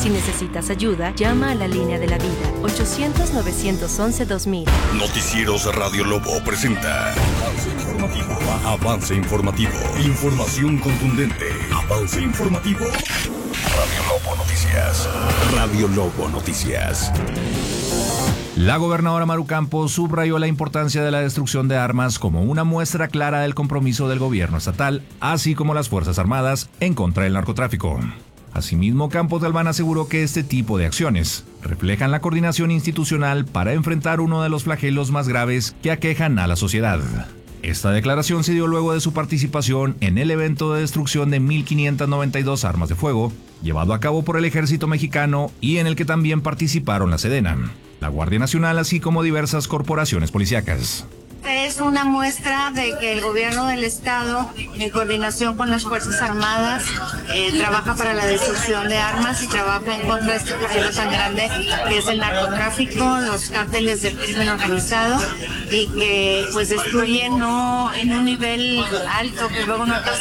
Si necesitas ayuda, llama a la línea de la vida, 800-911-2000. Noticieros Radio Lobo presenta Avance Informativo. Información contundente. Avance Informativo. Radio Lobo Noticias. Radio Lobo Noticias. La gobernadora Maru Campos subrayó la importancia de la destrucción de armas como una muestra clara del compromiso del gobierno estatal, así como las Fuerzas Armadas, en contra del narcotráfico. Asimismo, Campos Galván aseguró que este tipo de acciones reflejan la coordinación institucional para enfrentar uno de los flagelos más graves que aquejan a la sociedad. Esta declaración se dio luego de su participación en el evento de destrucción de 1.592 armas de fuego, llevado a cabo por el Ejército Mexicano y en el que también participaron la Sedena, la Guardia Nacional, así como diversas corporaciones policíacas. Es una muestra de que el gobierno del estado, en coordinación con las Fuerzas Armadas, trabaja para la destrucción de armas y trabaja en contra de este flagelo tan grande que es el narcotráfico, los cárteles del crimen organizado, y que pues destruyen no en un nivel alto, que luego no